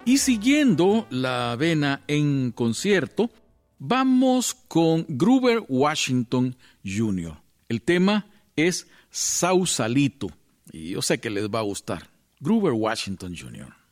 Y siguiendo la vena en concierto, vamos con Grover Washington Jr. El tema es Sausalito, y yo sé que les va a gustar. Grover Washington Jr.